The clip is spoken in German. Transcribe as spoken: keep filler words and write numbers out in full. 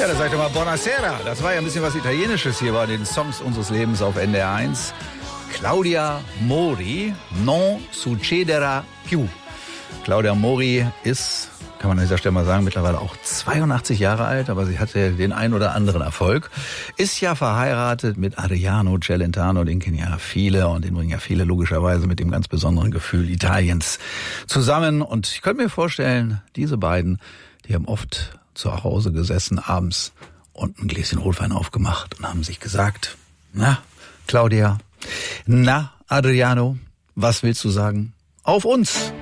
Ja, da sagt er mal Buonasera. Das war ja ein bisschen was Italienisches hier bei den Songs unseres Lebens auf N D R eins. Claudia Mori, non succederà più. Claudia Mori ist, kann man an dieser Stelle mal sagen, mittlerweile auch zweiundachtzig Jahre alt, aber sie hatte den ein oder anderen Erfolg. Ist ja verheiratet mit Adriano Celentano, den kennen ja viele und den bringen ja viele logischerweise mit dem ganz besonderen Gefühl Italiens zusammen. Und ich könnte mir vorstellen, diese beiden, die haben oft zu Hause gesessen abends und ein Gläschen Rotwein aufgemacht und haben sich gesagt, na, Claudia, na, Adriano, was willst du sagen? Auf uns!